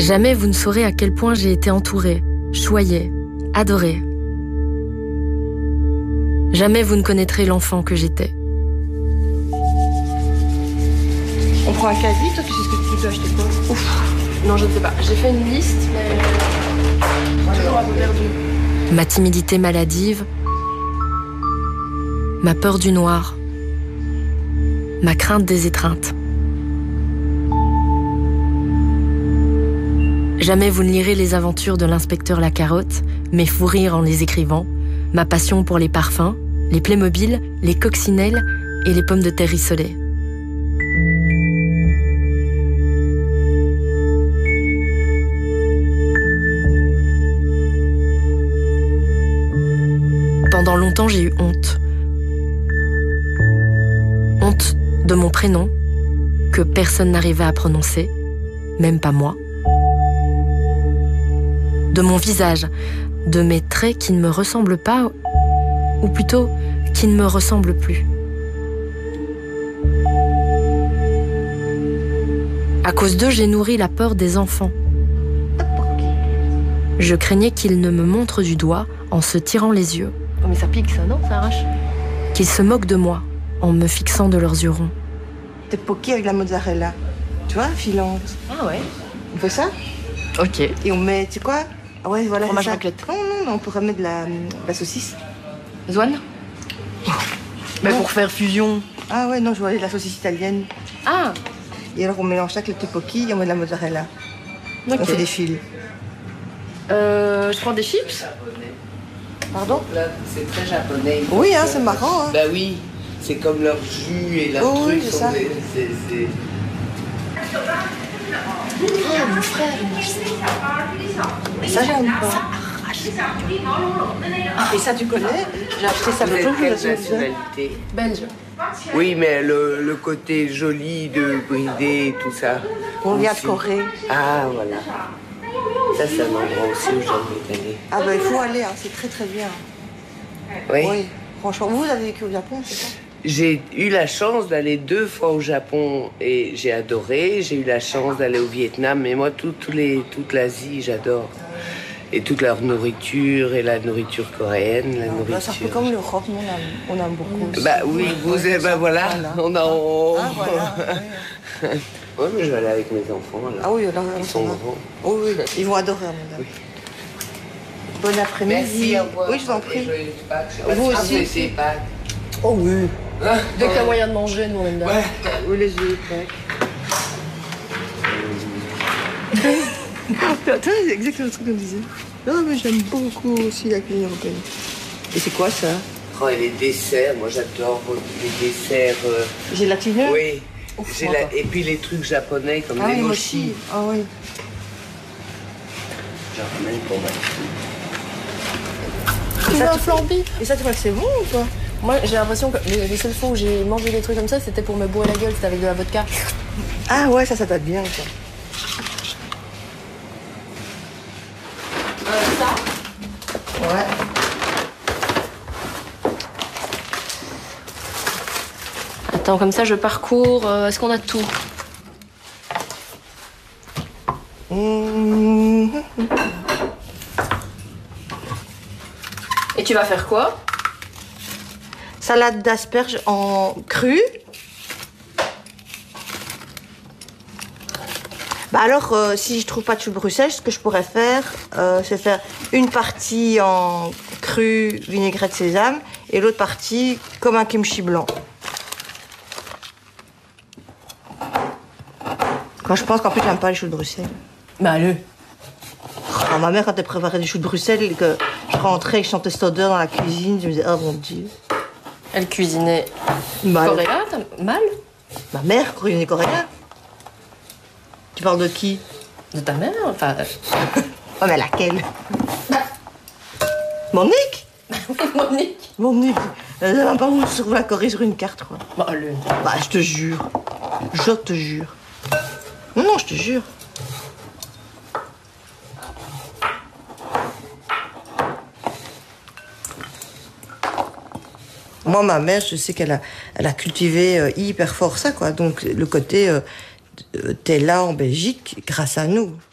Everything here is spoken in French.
Jamais vous ne saurez à quel point j'ai été entourée, choyée, adorée. Jamais vous ne connaîtrez l'enfant que j'étais. On prend un caddie, toi tu sais ce que tu peux acheter quoi? Ouf, non je ne sais pas. J'ai fait une liste, mais toujours un peu perdu. Ma timidité maladive, ma peur du noir, ma crainte des étreintes. Jamais vous ne lirez les aventures de l'inspecteur Lacarotte, mes fous rires en les écrivant, ma passion pour les parfums, les Playmobil, les coccinelles et les pommes de terre rissolées. Pendant longtemps, j'ai eu honte. Honte de mon prénom, que personne n'arrivait à prononcer, même pas moi. De mon visage, de mes traits qui ne me ressemblent pas, ou plutôt qui ne me ressemblent plus. À cause d'eux, j'ai nourri la peur des enfants. Je craignais qu'ils ne me montrent du doigt en se tirant les yeux. Oh mais ça pique ça, non? Ça arrache. Qu'ils se moquent de moi en me fixant de leurs yeux ronds. T'es poqué avec la mozzarella. Tu vois, filante. Ah ouais. On fait ça? Ok. Et on met, tu sais quoi? Ah ouais, voilà. Fromage ça. raclette. Non, on pourrait mettre de la saucisse. Zwan. Mais pour faire fusion. Ah ouais, non, je voulais de la saucisse italienne. Ah. Et alors on mélange ça avec le tteokbokki et on met de la mozzarella. Ok. On fait des fils. Je prends des chips. Pardon? Là, c'est très japonais. Oui, hein, c'est marrant. Hein. Bah oui, c'est comme leur jus et leur Oh, truc. oui, c'est ça. C'est... Ah, mon frère. Ça, j'aime pas. Et ça, tu connais? J'ai acheté ça Vous le êtes jour où je quelle l'ai fait. nationalité? Belge. Oui, mais le côté joli de brider et tout ça. On vient de aussi. Corée. Ah, voilà. Ça, c'est un endroit aussi où j'ai envie d'aller. Ah bah il faut aller, hein, c'est très très bien. Oui. Oui, franchement. Vous avez vécu au Japon, c'est ça? J'ai eu la chance d'aller 2 fois au Japon et j'ai adoré. J'ai eu la chance d'aller au Vietnam, mais moi, toute l'Asie, j'adore. Et toute leur nourriture, et la nourriture coréenne, la nourriture... C'est un peu comme l'Europe, nous on aime beaucoup. Aussi. Bah oui, vous êtes, bah voilà, on a... Ah voilà, oui. Ouais, mais je vais aller avec mes enfants, là. Ah oui, alors, Ils sont grands. Oh, oui, ils vont adorer, madame. Oui. Bon après-midi. Merci, au revoir. Oui, je vous en prie. Et joyeuses Pâques. Je sais pas Vous si aussi. appréciez Pâques. Oh oui. Dès qu'il y a moyen de manger, nous on aime bien. Ouais. Oui, les yeux, Attends, c'est exactement ce qu'on disait. Non, mais j'aime beaucoup aussi la cuisine européenne. Et c'est quoi ça? Oh, et les desserts, moi j'adore les desserts. Gélatineux? Oui. Ouf, Et puis les trucs japonais comme Ah les oui, moi mochi. aussi. Ah oui. J'en ramène pour ma fille. Tu veux un flambi? Et ça, tu crois que c'est bon ou pas? Moi, j'ai l'impression que les seules fois où j'ai mangé des trucs comme ça, c'était pour me bourrer la gueule, c'était avec de la vodka. Ah ouais, ça doit être bien, ça. Ça? Ouais. Attends, comme ça, je parcours. Est-ce qu'on a tout? Et tu vas faire quoi? Salade d'asperges en cru. Bah alors, si je trouve pas de chou de Bruxelles, ce que je pourrais faire, c'est faire une partie en cru vinaigrette sésame et l'autre partie comme un kimchi blanc. Quand je pense qu'en plus, j'aime pas les choux de Bruxelles. Bah, allez. Alors, ma mère, quand elle préparait des choux de Bruxelles et que je rentrais et que je sentais cette odeur dans la cuisine, je me disais, oh mon Dieu. Elle cuisinait Mal. coréen, mal? Ma mère, cuisinier coréen. Tu parles de qui? De ta mère, enfin... Oh, mais laquelle? Monique? Monique. Monique. Elle n'a même pas voulu sur la Corée sur une carte, quoi. Bah, allez. Bah, je te jure. Je te jure. Non, je te jure. Moi, ma mère, je sais qu'elle a cultivé hyper fort ça, quoi. Donc, le côté, t'es là en Belgique grâce à nous.